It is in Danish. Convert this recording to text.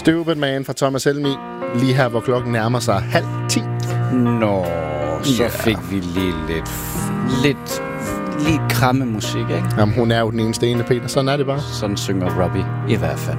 Stupid Man fra Thomas Helmig. Lige her, hvor klokken nærmer sig 9:30. Nå, så fik vi lidt kramme musik, ikke? Jamen, hun er jo den eneste ene, Peter. Sådan er det bare. Sådan synger Robbie i hvert fald.